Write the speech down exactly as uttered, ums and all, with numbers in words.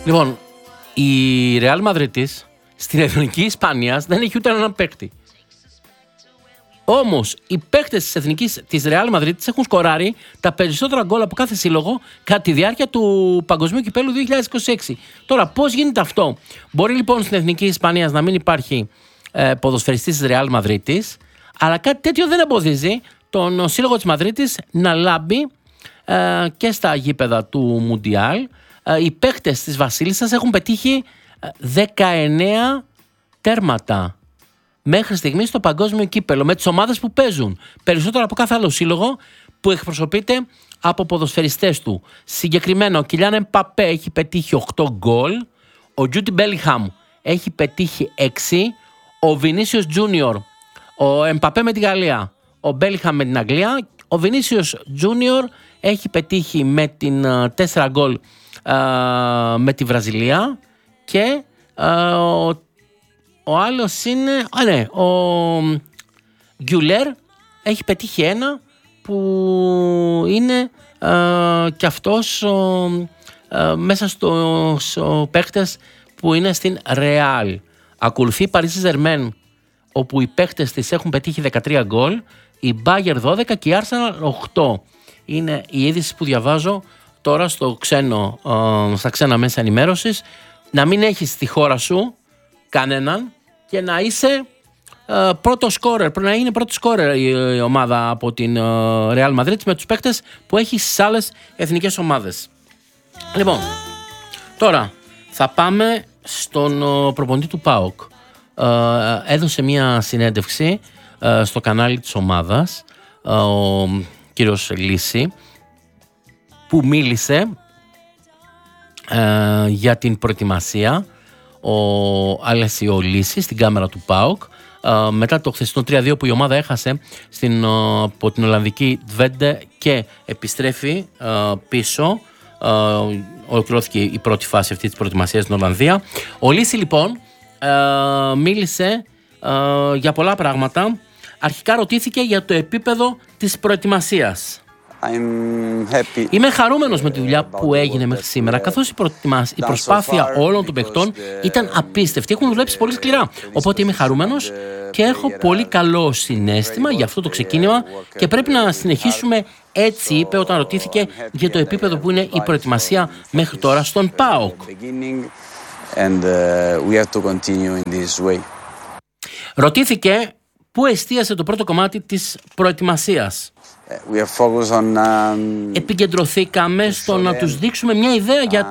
Λοιπόν, η Ρεάλ Μαδρίτης στην εθνική Ισπανίας δεν έχει ούτε έναν παίκτη. Όμως οι παίκτες της εθνικής της Ρεάλ Μαδρίτης έχουν σκοράρει τα περισσότερα γκολ από κάθε σύλλογο κατά τη διάρκεια του Παγκοσμίου Κυπέλλου δύο χιλιάδες είκοσι έξι. Τώρα, πώς γίνεται αυτό? Μπορεί λοιπόν στην εθνική Ισπανίας να μην υπάρχει ε, ποδοσφαιριστής της Ρεάλ Μαδρίτης, αλλά κάτι τέτοιο δεν εμποδίζει τον σύλλογο της Μαδρίτης να λάμπει ε, και στα γήπεδα του Μουντιάλ. Ε, οι παίκτες της Βασίλισσας έχουν πετύχει δεκαεννέα τέρματα μέχρι στιγμής στο παγκόσμιο κύπελλο με τις ομάδες που παίζουν. Περισσότερο από κάθε άλλο σύλλογο που εκπροσωπείται από ποδοσφαιριστές του. Συγκεκριμένα ο Κιλιάν Εμπαπέ έχει πετύχει οκτώ γκολ, ο Τζούντι Μπέλιγχαμ έχει πετύχει έξι, ο Βινίσιος Τζούνιορ, ο Εμπαπέ με τη Γαλλία, ο Μπέλιγχαμ με την Αγγλία, ο Βινίσιος Τζούνιορ έχει πετύχει με την τέσσερα γκολ με τη Βραζιλία και α, ο, ο άλλος είναι α, ναι, ο Γκιουλέρ έχει πετύχει ένα που είναι α, και αυτός ο, α, μέσα στους παίκτες που είναι στην Ρεάλ. Ακολουθεί η Paris Saint-Germain, όπου οι παίκτες της έχουν πετύχει δεκατρία γκολ, η Bayern δώδεκα και η Arsenal οκτώ. Είναι η είδηση που διαβάζω τώρα στο ξένο, ε, στα ξένα μέσα ενημέρωσης. Να μην έχεις στη χώρα σου κανέναν και να είσαι ε, πρώτο σκόρερ. Πρέπει να είναι πρώτο σκόρερ η, η ομάδα από την ε, Real Madrid με τους παίκτες που έχει στις άλλες εθνικές ομάδες. Λοιπόν, τώρα θα πάμε στον ε, προπονητή του ΠΑΟΚ. Ε, έδωσε μια συνέντευξη ε, στο κανάλι της ομάδας ε, ο κύριος Λύση, που μίλησε ε, για την προετοιμασία, ο Αλέσιο Λύση στην κάμερα του ΠΑΟΚ ε, μετά το χθεσινό τρία δύο που η ομάδα έχασε στην, ε, από την Ολλανδική Twente και επιστρέφει ε, πίσω. Ε, ολοκληρώθηκε η πρώτη φάση αυτή της προετοιμασίας στην Ολλανδία. Ο Λύση λοιπόν ε, μίλησε ε, για πολλά πράγματα. Αρχικά ρωτήθηκε για το επίπεδο της προετοιμασίας. Είμαι χαρούμενος με τη δουλειά που έγινε μέχρι σήμερα, καθώς η, η προσπάθεια όλων των παιχτών ήταν απίστευτη. Έχουν δουλέψει πολύ σκληρά. Οπότε είμαι χαρούμενος και έχω πολύ καλό συναίσθημα για αυτό το ξεκίνημα και πρέπει να συνεχίσουμε έτσι, είπε όταν ρωτήθηκε για το επίπεδο που είναι η προετοιμασία μέχρι τώρα στον ΠΑΟΚ. Ρωτήθηκε πού εστίασε το πρώτο κομμάτι της προετοιμασίας. We are focused on, um, Επικεντρωθήκαμε στο να τους δείξουμε μια ιδέα για